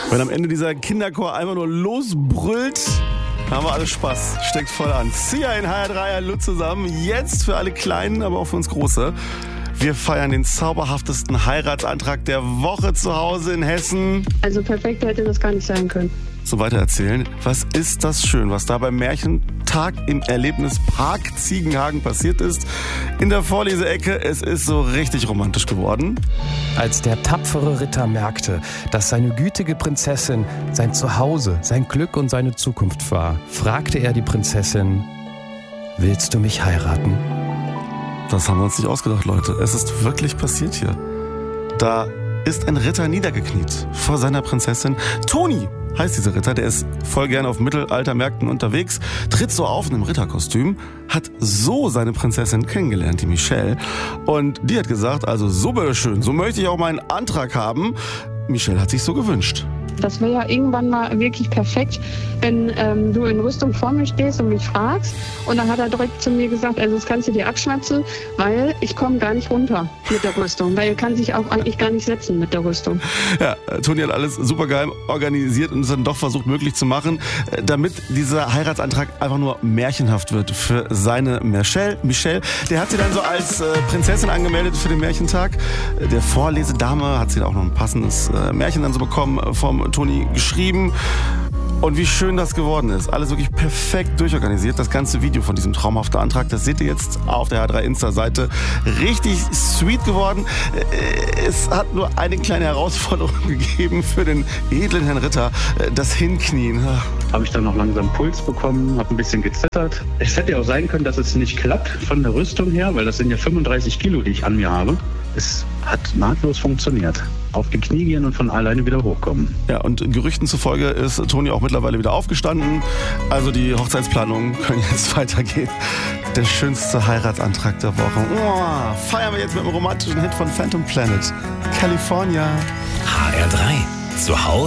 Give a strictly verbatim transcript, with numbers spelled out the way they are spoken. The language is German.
Wenn am Ende dieser Kinderchor einfach nur losbrüllt, haben wir alle Spaß. Steckt voll an. Sia in H R drei, hallo zusammen. Jetzt für alle Kleinen, aber auch für uns Große. Wir feiern den zauberhaftesten Heiratsantrag der Woche zu Hause in Hessen. Also perfekt hätte das gar nicht sein können. So weiter erzählen. Was ist das schön, was da beim Märchentag im Erlebnispark Ziegenhagen passiert ist. In der Vorleseecke, es ist so richtig romantisch geworden. Als der tapfere Ritter merkte, dass seine gütige Prinzessin sein Zuhause, sein Glück und seine Zukunft war, fragte er die Prinzessin: Willst du mich heiraten? Das haben wir uns nicht ausgedacht, Leute. Es ist wirklich passiert hier. Da ist ein Ritter niedergekniet vor seiner Prinzessin. Toni heißt dieser Ritter, der ist voll gerne auf Mittelaltermärkten unterwegs, tritt so auf in einem Ritterkostüm, hat so seine Prinzessin kennengelernt, die Michelle. Und die hat gesagt, also so bitteschön, so möchte ich auch meinen Antrag haben. Michelle hat sich so gewünscht. Das wäre ja irgendwann mal wirklich perfekt, wenn ähm, du in Rüstung vor mir stehst und mich fragst. Und dann hat er direkt zu mir gesagt, also das kannst du dir abschnapsen, weil ich komme gar nicht runter mit der Rüstung. Weil er kann sich auch eigentlich gar nicht setzen mit der Rüstung. Ja, Toni hat alles super geil organisiert und es dann doch versucht möglich zu machen, damit dieser Heiratsantrag einfach nur märchenhaft wird für seine Michelle. Michelle, der hat sie dann so als äh, Prinzessin angemeldet für den Märchentag. Der Vorlesedame hat sie auch noch ein passendes äh, Märchen dann so bekommen vom Toni geschrieben. Und wie schön das geworden ist. Alles wirklich perfekt durchorganisiert. Das ganze Video von diesem traumhaften Antrag, das seht ihr jetzt auf der H drei Insta-Seite. Richtig sweet geworden. Es hat nur eine kleine Herausforderung gegeben für den edlen Herrn Ritter. Das Hinknien. Habe ich dann noch langsam Puls bekommen, habe ein bisschen gezittert. Es hätte ja auch sein können, dass es nicht klappt von der Rüstung her, weil das sind ja fünfunddreißig Kilo, die ich an mir habe. Es hat nahtlos funktioniert. Auf die Knie gehen und von alleine wieder hochkommen. Ja, und Gerüchten zufolge ist Toni auch mittlerweile wieder aufgestanden. Also die Hochzeitsplanungen können jetzt weitergehen. Der schönste Heiratsantrag der Woche. Oh, feiern wir jetzt mit einem romantischen Hit von Phantom Planet. California. H R drei. Zu Hause.